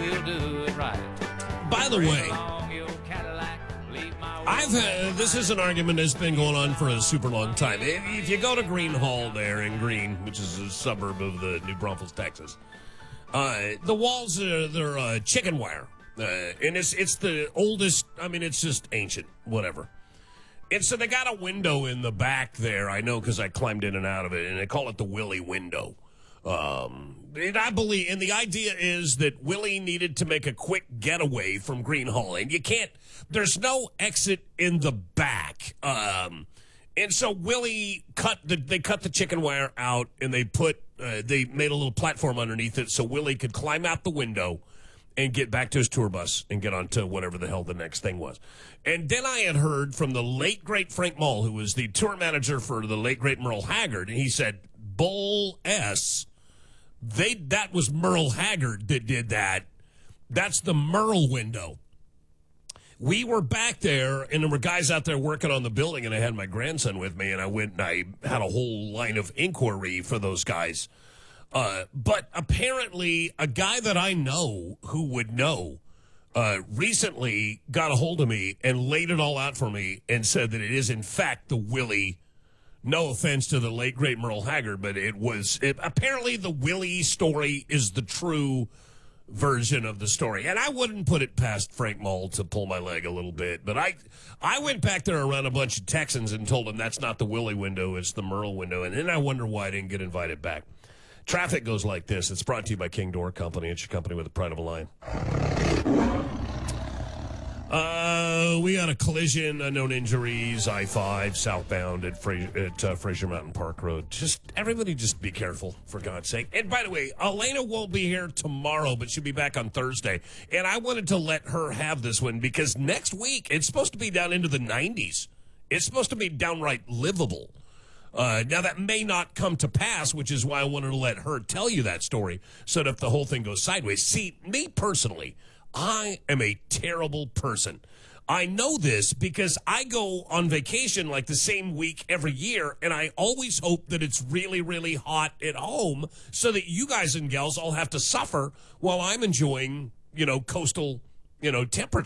we'll do it right. By the way, this is an argument that's been going on for a super long time. If you go to Green Hall there in Green, which is a suburb of the New Braunfels, Texas, the walls they're chicken wire, and it's the oldest. I mean, it's just ancient, whatever. And so they got a window in the back there. I know because I climbed in and out of it, and they call it the Willie window. And I believe, and the idea is that Willie needed to make a quick getaway from Green Hall, and you can't. There's no exit in the back, and so Willie cut the chicken wire out, and they made a little platform underneath it so Willie could climb out the window and get back to his tour bus and get onto whatever the hell the next thing was. And then I had heard from the late great Frank Mull, who was the tour manager for the late great Merle Haggard, and he said, "Bull S." That was Merle Haggard that did that. That's the Merle window. We were back there, and there were guys out there working on the building, and I had my grandson with me, and I went and I had a whole line of inquiry for those guys. But apparently, a guy that I know who would know recently got a hold of me and laid it all out for me and said that it is, in fact, the Willie. No offense to the late, great Merle Haggard, but apparently the Willie story is the true version of the story. And I wouldn't put it past Frank Mull to pull my leg a little bit. But I went back there around a bunch of Texans and told them that's not the Willie window, it's the Merle window. And then I wonder why I didn't get invited back. Traffic goes like this. It's brought to you by King Door Company. It's your company with the pride of a lion. We got a collision, unknown injuries, I-5, southbound at Fraser Mountain Park Road. Everybody just be careful, for God's sake. And by the way, Elena won't be here tomorrow, but she'll be back on Thursday. And I wanted to let her have this one because next week, it's supposed to be down into the 90s. It's supposed to be downright livable. Now, that may not come to pass, which is why I wanted to let her tell you that story so that if the whole thing goes sideways. See, me personally, I am a terrible person. I know this because I go on vacation like the same week every year, and I always hope that it's really, really hot at home so that you guys and gals all have to suffer while I'm enjoying, coastal, temperature.